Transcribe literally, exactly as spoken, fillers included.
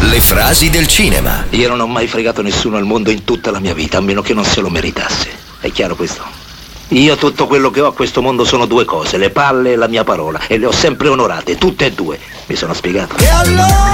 Le frasi del cinema. Io non ho mai fregato nessuno al mondo in tutta la mia vita, a meno che non se lo meritasse. È chiaro questo? Io tutto quello che ho a questo mondo sono due cose, le palle e la mia parola, e le ho sempre onorate, tutte e due. Mi sono spiegato?